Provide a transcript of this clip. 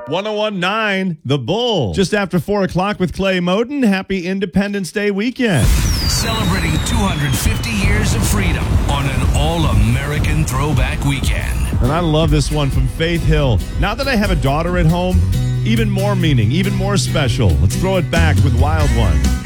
1019 The Bull. Just after 4 o'clock with Clay Moden. Happy Independence Day weekend. Celebrating 250 years of freedom on an all-American throwback weekend. And I love this one from Faith Hill. Now that I have a daughter at home, even more meaning, even more special. Let's throw it back with Wild One.